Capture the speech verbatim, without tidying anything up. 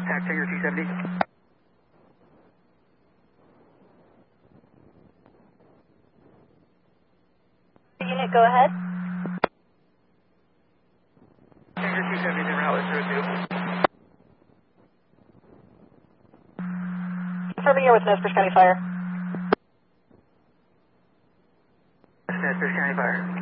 Contact Tiger two seventy. Unit, go ahead. Tiger two seventy is en route, zero two. Confirming you're with Nez Perce County Fire. Nez Perce County Fire.